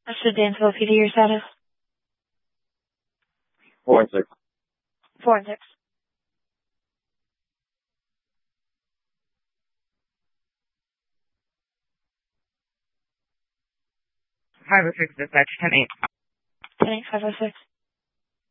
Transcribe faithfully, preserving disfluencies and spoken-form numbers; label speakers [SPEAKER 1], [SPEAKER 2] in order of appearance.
[SPEAKER 1] That's the Danville P D, your status?
[SPEAKER 2] Four and six.
[SPEAKER 1] Four and six.
[SPEAKER 3] Five oh six dispatch, ten eight.
[SPEAKER 1] Ten eight, five oh six.